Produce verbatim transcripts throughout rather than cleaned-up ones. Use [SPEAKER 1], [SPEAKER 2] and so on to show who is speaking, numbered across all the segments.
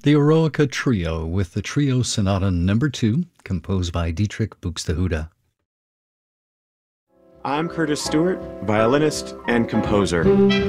[SPEAKER 1] The Eroica Trio with the Trio Sonata Number two, composed by Dietrich Buxtehude.
[SPEAKER 2] I'm Curtis Stewart, violinist and composer.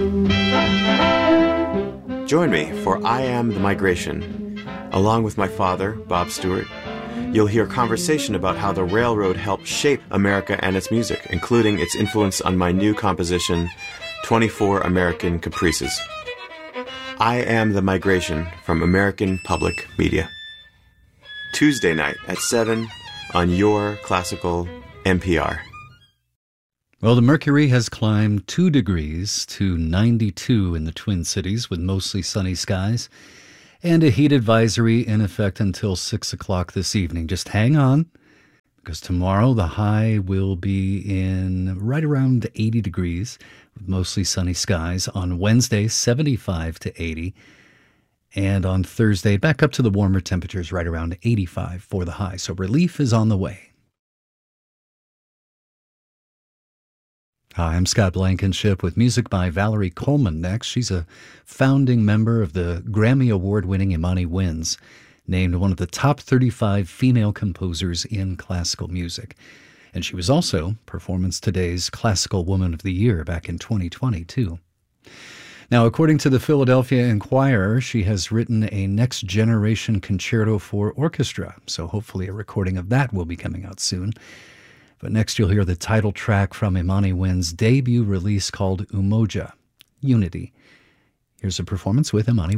[SPEAKER 2] Join me for I Am the Migration. Along with my father, Bob Stewart, you'll hear conversation about how the railroad helped shape America and its music, including its influence on my new composition, twenty-four American Caprices. I Am the Migration from American Public Media. Tuesday night at seven on your classical N P R.
[SPEAKER 1] Well, the mercury has climbed two degrees to ninety-two in the Twin Cities with mostly sunny skies and a heat advisory in effect until six o'clock this evening. Just hang on, because tomorrow the high will be in right around eighty degrees with mostly sunny skies. On Wednesday, seventy-five to eighty. And on Thursday, back up to the warmer temperatures, right around eighty-five for the high. So relief is on the way. Hi, I'm Scott Blankenship with music by Valerie Coleman next. She's a founding member of the Grammy Award-winning Imani Winds, named one of the top thirty-five female composers in classical music. And she was also Performance Today's Classical Woman of the Year back in twenty twenty, too. Now, according to the Philadelphia Inquirer, she has written a next-generation concerto for orchestra, so hopefully a recording of that will be coming out soon. But next you'll hear the title track from Imani Wind's debut release called Umoja, Unity. Here's a performance with Imani